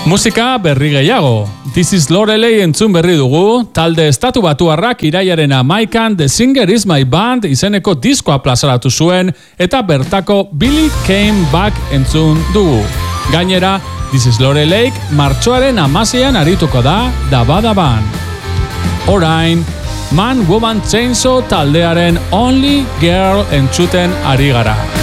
Musika berri gehiago. This is Lorelei entzun berri dugu, talde estatu batuarrak iraiaren 11an The Singer Is My Band izeneko diskoa plazaratu zuen eta bertako Billy Came Back entzun dugu. Gainera, This is Lorelei martxoaren 16an arituko da Dabadaban. Orain, Man Woman Chainsaw taldearen Only Girl entzuten ari gara.